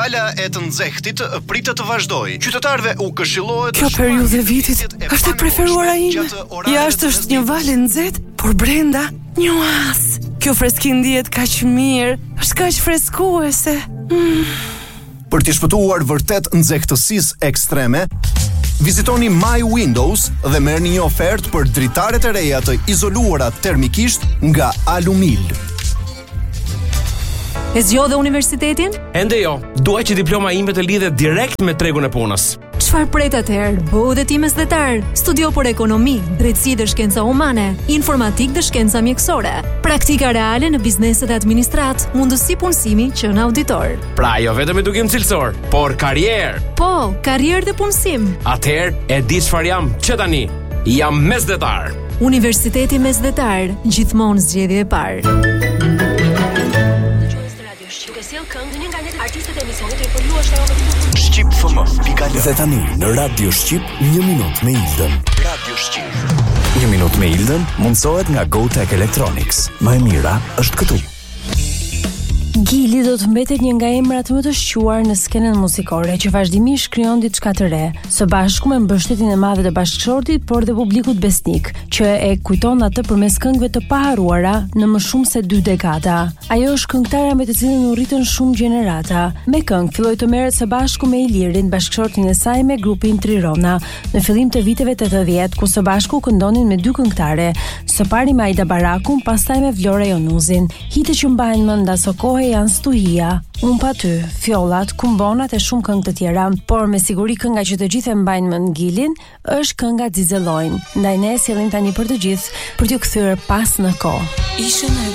Fala e të nxehtit pritet të vazhdoj. Qytetarëve u këshillohet. Kjo periudhë e vitit është e preferuara ime. Jashtë është një val e nxehtë, por brenda një oaz. Kjo freski ndihet kaq mirë, është kaq freskuese. Për të shpëtuar vërtet nxehtësisë ekstreme, vizitoni My Windows dhe merrni një ofertë për dritaret e reja të izoluara termikisht nga Alumil. E zgjodhe universitetin? Ende jo, dua që diploma ime të lidhet direkt me tregun e punës. Çfarë pret atëherë? Bëu dhe ti mesdhetar. Studio për ekonomi, drejtësi dhe shkenca humane, informatik dhe shkenca mjekësore, praktika reale në bizneset e administrat, mundësi punësimi që në auditor. Pra jo vetëm edukim cilësor, por karrierë. Po, karrierë dhe punësim. Atëherë e di çfarë jam që tani. Jam mesdhetar. Universiteti Mesdhetar, gjithmonë zgjedhje e parë. Shqip FM. Dhe tani në Radio Shqip 1 minutë me Ildën. Radio Shqip. 1 minutë me Ildën mundsohet nga GoTech Electronics. Më e mira është këtu. Gili do të mbetet një nga emrat më të shquar në skenën muzikore që vazhdimisht krijon diçka të re, së bashku me mbështetjen e madhe të bashkëshortit, por dhe publikut besnik, që e kujton atë përmes këngëve të paharuara në më shumë se 2 dekada. Ajo është këngëtara me të cilën u rritën shumë gjenerata. Me këngë filloi të merret së bashku me Ilirin, bashkëshortin e saj me grupin Trirona, në fillim të viteve 80, ku së bashku këndonin me 2 këngëtare, së pari me Aida Barakun, pastaj me Vlora Jonuzin. Hitet që mbajnë mend aso kohë janë Stuhia, Unë pa ty, Fjollat, Kumbonat e shumë këngë të tjera, por me siguri kënga që të gjithë e mbajnë mend Gilin është kënga Xixellojnë. Ndaj ne sjellim tani për të gjithë për t'ju kthyer pas në kohë.